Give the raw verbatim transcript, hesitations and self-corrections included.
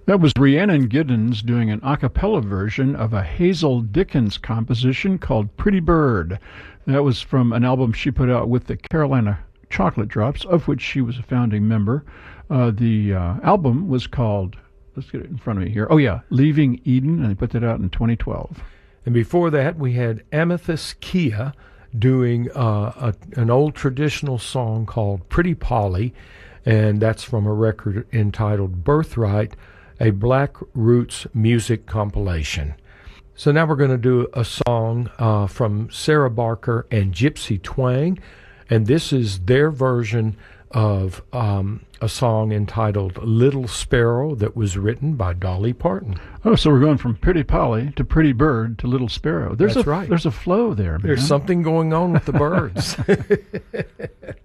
That was Rhiannon Giddens doing an a cappella version of a Hazel Dickens composition called Pretty Bird. That was from an album she put out with the Carolina Chocolate Drops, of which she was a founding member. Uh, the uh, album was called, let's get it in front of me here. Oh, yeah, Leaving Eden, and they put that out in twenty twelve. And before that, we had Amethyst Kia doing uh, a, an old traditional song called Pretty Polly, and that's from a record entitled Birthright, a Black Roots music compilation. So now we're going to do a song uh, from Sarah Barker and Gypsy Twang, and this is their version of um, a song entitled Little Sparrow that was written by Dolly Parton. Oh, so we're going from Pretty Polly to Pretty Bird to Little Sparrow. There's That's a, right. There's a flow there, man. There's something going on with the birds.